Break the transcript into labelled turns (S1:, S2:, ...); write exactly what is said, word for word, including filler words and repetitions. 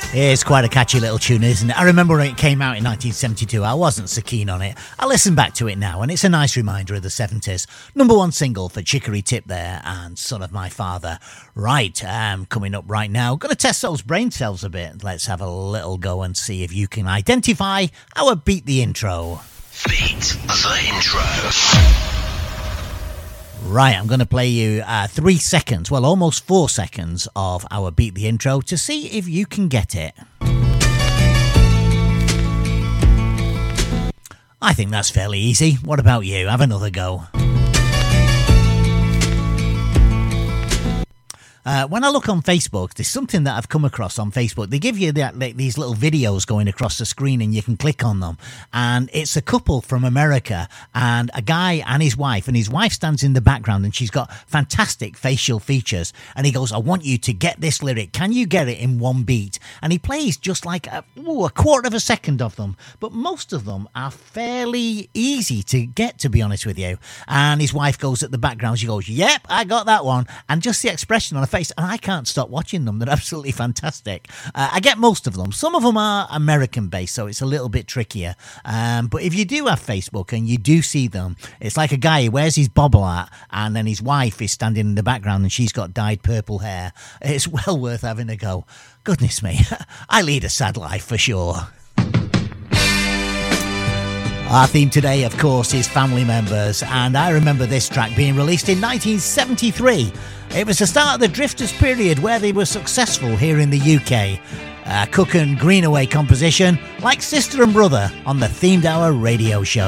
S1: It's quite a catchy little tune, isn't it? I remember when it came out in nineteen seventy-two, I wasn't so keen on it. I listen back to it now, and it's a nice reminder of the seventies. Number one single for Chicory Tip there, and Son of My Father. Right, um, coming up right now, going to test those brain cells a bit. Let's have a little go and see if you can identify our Beat the Intro.
S2: Beat the Intro.
S1: Right, I'm going to play you uh, three seconds, well, almost four seconds of our Beat the Intro to see if you can get it. I think that's fairly easy. What about you? Have another go. Uh, when I look on Facebook, there's something that I've come across on Facebook. They give you that, like, these little videos going across the screen and you can click on them. And it's a couple from America and a guy and his wife. And his wife stands in the background and she's got fantastic facial features. And he goes, I want you to get this lyric. Can you get it in one beat? And he plays just like a, ooh, a quarter of a second of them. But most of them are fairly easy to get, to be honest with you. And his wife goes at the background. She goes, yep, I got that one. And just the expression on her face. And I can't stop watching them. They're absolutely fantastic. Uh, I get most of them. Some of them are American based, so it's a little bit trickier. Um, but if you do have Facebook and you do see them, it's like a guy who wears his bobble hat and then his wife is standing in the background and she's got dyed purple hair. It's well worth having a go. Goodness me, I lead a sad life for sure. Our theme today, of course, is family members, and I remember this track being released in nineteen seventy-three. It was the start of the Drifters period where they were successful here in the U K. A Cook and Greenaway composition, like Sister and Brother, on the Themed Hour radio show.